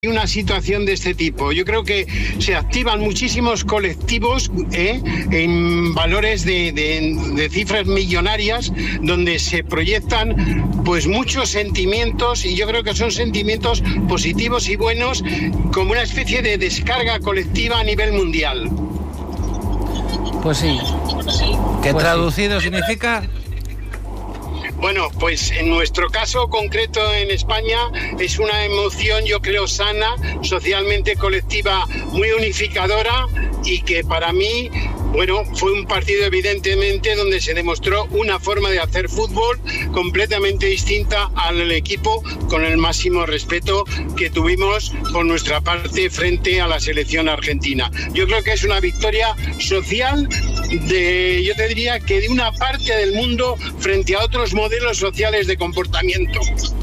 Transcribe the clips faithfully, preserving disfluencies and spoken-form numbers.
una situación de este tipo. Yo creo que se activan muchísimos colectivos ¿eh? en valores de, de, de cifras millonarias, donde se proyectan pues muchos sentimientos, y yo creo que son sentimientos positivos y buenos, como una especie de descarga colectiva a nivel mundial. Pues sí. ¿Qué pues traducido sí. significa? Bueno, pues en nuestro caso concreto en España es una emoción, yo creo, sana, socialmente colectiva, muy unificadora, y que para mí, bueno, fue un partido evidentemente donde se demostró una forma de hacer fútbol completamente distinta al equipo, con el máximo respeto que tuvimos por nuestra parte frente a la selección argentina. Yo creo que es una victoria social de, yo te diría que de una parte del mundo frente a otros modelos sociales de comportamiento.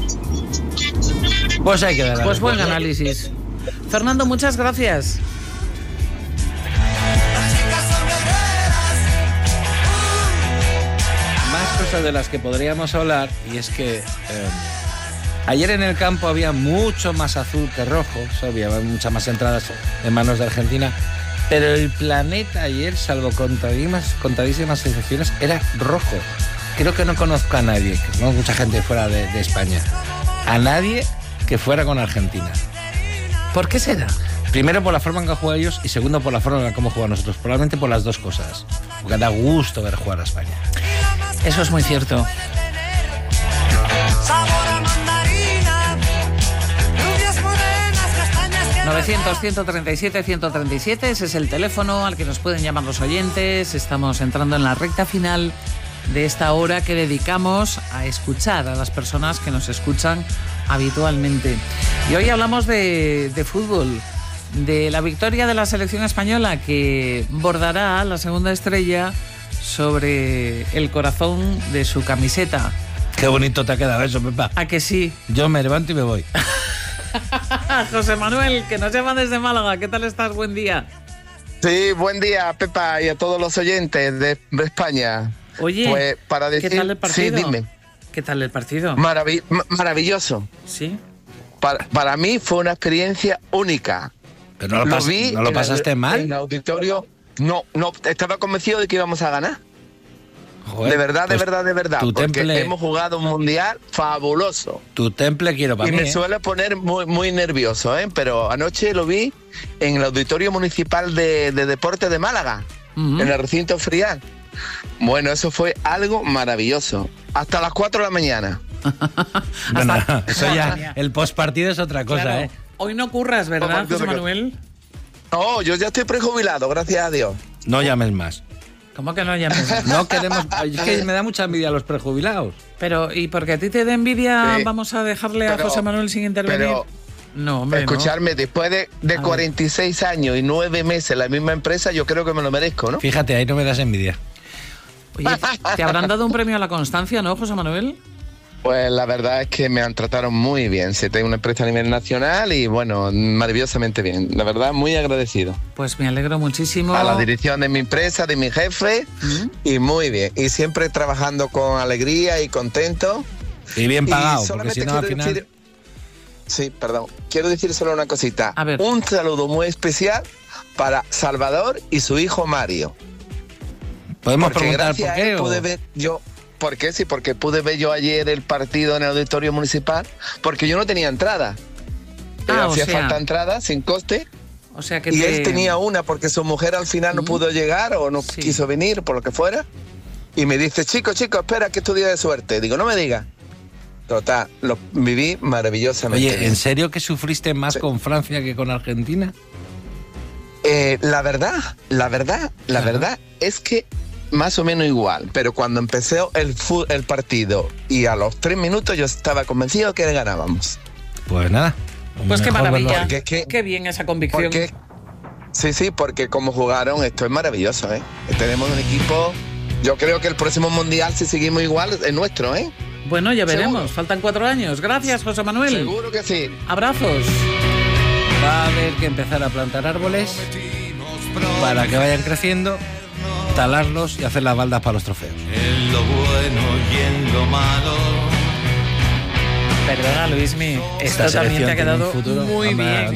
Pues hay que dar. Pues buen análisis. Fernando, muchas gracias. Más cosas de las que podríamos hablar, y es que eh, ayer en el campo había mucho más azul que rojo, o sea, había muchas más entradas en manos de Argentina, pero el planeta ayer, salvo contadísimas, contadísimas excepciones, era rojo. Creo que no conozco a nadie, no mucha gente fuera de, de España, a nadie que fuera con Argentina. ¿Por qué será? Primero por la forma en que juegan ellos, y segundo por la forma en cómo jugamos nosotros. Probablemente por las dos cosas, porque da gusto ver jugar a España. Eso es muy cierto. novecientos, ciento treinta y siete, ciento treinta y siete, ese es el teléfono al que nos pueden llamar los oyentes. Estamos entrando en la recta final de esta hora que dedicamos a escuchar a las personas que nos escuchan habitualmente. Y hoy hablamos de, de fútbol, de la victoria de la selección española, que bordará la segunda estrella sobre el corazón de su camiseta. Qué bonito te ha quedado eso, Pepa. ¿A que sí? Yo me levanto y me voy. José Manuel, que nos llama desde Málaga. ¿Qué tal estás? Buen día. Sí, buen día, Pepa, y a todos los oyentes de, de España. Oye, pues para decir, ¿qué tal el partido? Sí, dime. ¿Qué tal el partido? Marav- maravilloso. ¿Sí? Para, para mí fue una experiencia única. Pero no lo, pas- lo vi ¿no lo pasaste el, mal? En el auditorio, no, no, estaba convencido de que íbamos a ganar. Joder, de verdad, pues de verdad, de verdad. Tu porque temple, hemos jugado un mundial fabuloso. Tu temple quiero para y mí. Y me ¿eh? suele poner muy, muy nervioso, ¿eh? Pero anoche lo vi en el Auditorio Municipal de, de Deportes de Málaga, uh-huh. en el recinto Frial. Bueno, eso fue algo maravilloso. Hasta las cuatro de la mañana. Bueno, eso ya, el postpartido es otra cosa, claro. ¿eh? Hoy no curras, ¿verdad, José Manuel? No, yo ya estoy prejubilado, gracias a Dios. No llames más. ¿Cómo que no llames más? No queremos... Es que me da mucha envidia a los prejubilados. Pero, ¿y porque a ti te da envidia sí, vamos a dejarle pero, a José Manuel sin intervenir? Pero, no, hombre, escucharme, no. después de, de cuarenta y seis años y nueve meses en la misma empresa, yo creo que me lo merezco, ¿no? Fíjate, ahí no me das envidia. Oye, ¿te habrán dado un premio a la constancia, no, José Manuel? Pues la verdad es que me han tratado muy bien. Se tiene una empresa a nivel nacional y, bueno, maravillosamente bien. La verdad, muy agradecido. Pues me alegro muchísimo. A la dirección de mi empresa, de mi jefe, ¿Mm? y muy bien. Y siempre trabajando con alegría y contento. Y bien pagado, y porque si no al final... Decir... Sí, perdón. Quiero decir solo una cosita. A ver. Un saludo muy especial para Salvador y su hijo Mario. ¿Podemos porque preguntar por qué? O... Pude ver yo... ¿Por qué? Sí, porque pude ver yo ayer el partido en el Auditorio Municipal, porque yo no tenía entrada. Ah, hacía o sea, falta entrada sin coste. O sea que y te... él tenía una porque su mujer al final no pudo llegar o no sí. quiso venir, por lo que fuera. Y me dice, chico, chico, espera, que es tu día de suerte. Digo, no me digas. Total, lo viví maravillosamente. Oye, ¿en serio que sufriste más sí. con Francia que con Argentina? Eh, la verdad, la verdad, la Ajá. verdad es que más o menos igual, pero cuando empezó el, el partido y a los tres minutos yo estaba convencido que ganábamos. Pues nada. Pues qué maravilla. Es que, qué bien esa convicción. Porque, sí, sí, porque como jugaron, esto es maravilloso, ¿eh? Tenemos un equipo, yo creo que el próximo mundial, si seguimos igual, es nuestro, ¿eh? Bueno, ya veremos, ¿seguro? Faltan cuatro años. Gracias, José Manuel. Seguro que sí. Abrazos. Va a haber que empezar a plantar árboles para que vayan creciendo, talarlos y hacer las baldas para los trofeos. En lo bueno y en lo malo. Perdona, Luismi, esto también te ha quedado muy bien.